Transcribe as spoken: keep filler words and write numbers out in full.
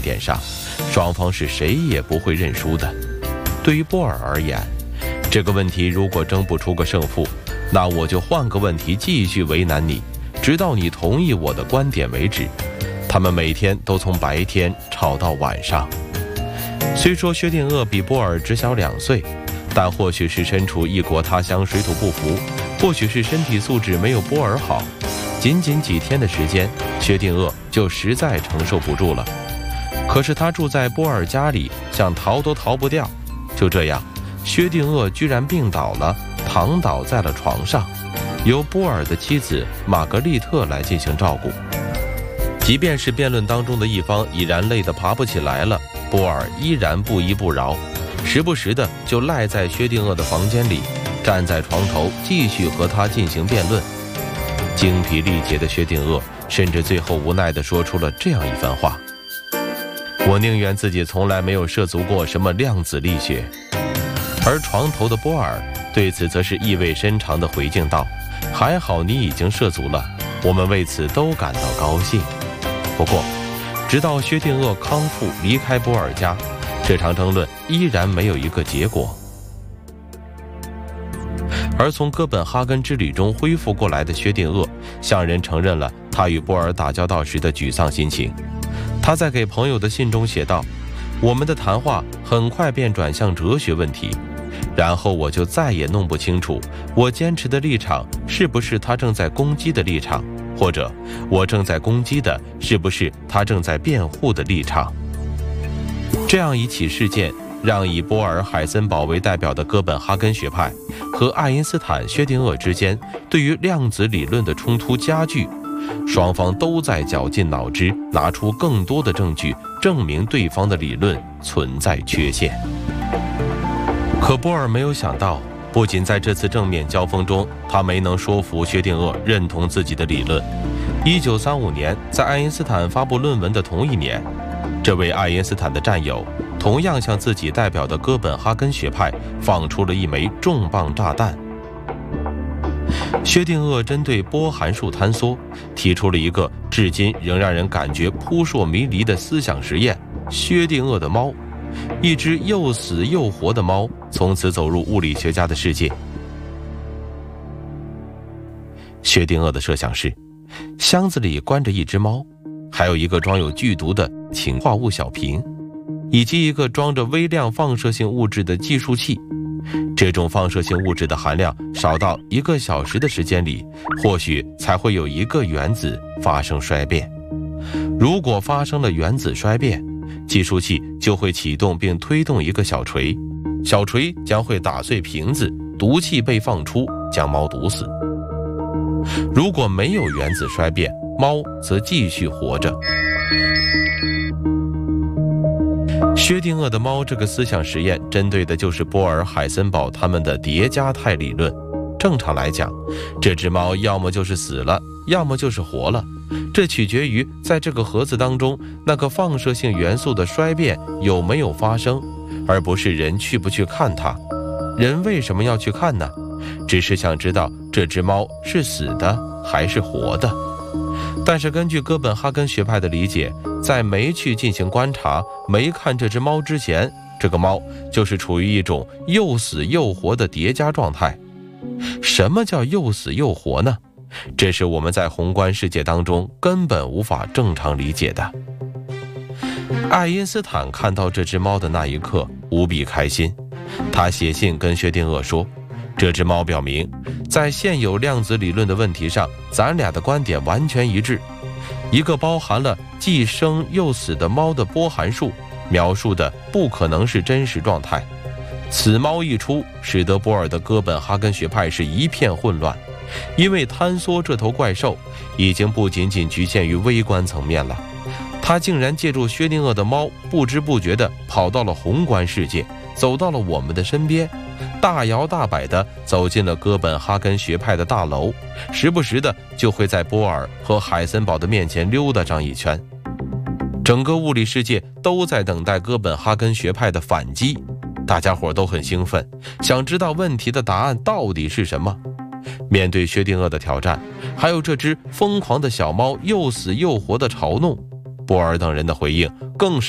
一点上，双方是谁也不会认输的。对于波尔而言，这个问题如果争不出个胜负，那我就换个问题继续为难你，直到你同意我的观点为止。他们每天都从白天吵到晚上。虽说薛定谔比波尔只小两岁，但或许是身处异国他乡水土不服，或许是身体素质没有波尔好，仅仅几天的时间，薛定谔就实在承受不住了。可是他住在波尔家里，想逃都逃不掉。就这样，薛定谔居然病倒了，躺倒在了床上，由波尔的妻子玛格丽特来进行照顾。即便是辩论当中的一方已然累得爬不起来了，波尔依然不依不饶，时不时的就赖在薛定谔的房间里，站在床头继续和他进行辩论。精疲力竭的薛定谔甚至最后无奈地说出了这样一番话：我宁愿自己从来没有涉足过什么量子力学。而床头的波尔对此则是意味深长地回敬道：还好你已经涉足了，我们为此都感到高兴。不过直到薛定谔康复离开波尔家，这场争论依然没有一个结果。而从哥本哈根之旅中恢复过来的薛定谔向人承认了他与波尔打交道时的沮丧心情。他在给朋友的信中写道：我们的谈话很快便转向哲学问题，然后我就再也弄不清楚我坚持的立场是不是他正在攻击的立场，或者我正在攻击的是不是他正在辩护的立场。这样一起事件让以波尔、海森堡为代表的哥本哈根学派和爱因斯坦、薛定谔之间对于量子理论的冲突加剧，双方都在绞尽脑汁拿出更多的证据证明对方的理论存在缺陷。可波尔没有想到，不仅在这次正面交锋中他没能说服薛定谔认同自己的理论，一九三五年在爱因斯坦发布论文的同一年，这位爱因斯坦的战友同样向自己代表的哥本哈根学派放出了一枚重磅炸弹。薛定谔针对波函数坍缩提出了一个至今仍让人感觉扑朔迷离的思想实验——薛定谔的猫。一只又死又活的猫从此走入物理学家的世界。薛定谔的设想是，箱子里关着一只猫，还有一个装有剧毒的氰化物小瓶，以及一个装着微量放射性物质的计数器。这种放射性物质的含量少到一个小时的时间里，或许才会有一个原子发生衰变。如果发生了原子衰变，计数器就会启动并推动一个小锤，小锤将会打碎瓶子，毒气被放出，将猫毒死。如果没有原子衰变，猫则继续活着。薛定谔的猫这个思想实验针对的就是波尔、海森堡他们的叠加态理论。正常来讲，这只猫要么就是死了，要么就是活了，这取决于在这个盒子当中那个放射性元素的衰变有没有发生，而不是人去不去看它。人为什么要去看呢？只是想知道这只猫是死的还是活的。但是根据哥本哈根学派的理解，在没去进行观察、没看这只猫之前，这个猫就是处于一种又死又活的叠加状态。什么叫又死又活呢？这是我们在宏观世界当中根本无法正常理解的。爱因斯坦看到这只猫的那一刻无比开心，他写信跟薛定谔说，这只猫表明在现有量子理论的问题上，咱俩的观点完全一致。一个包含了既生又死的猫的波函数描述的不可能是真实状态。此猫一出，使得波尔的哥本哈根学派是一片混乱，因为坍缩这头怪兽已经不仅仅局限于微观层面了，它竟然借助薛定谔的猫，不知不觉地跑到了宏观世界，走到了我们的身边，大摇大摆地走进了哥本哈根学派的大楼，时不时的就会在波尔和海森堡的面前溜达上一圈。整个物理世界都在等待哥本哈根学派的反击，大家伙都很兴奋，想知道问题的答案到底是什么。面对薛定谔的挑战，还有这只疯狂的小猫又死又活的嘲弄，波尔等人的回应更是